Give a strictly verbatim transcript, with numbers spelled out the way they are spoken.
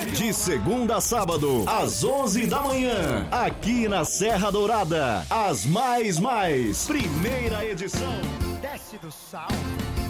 De segunda a sábado, às onze da manhã, aqui na Serra Dourada, as Mais Mais, primeira edição. Desce do sal.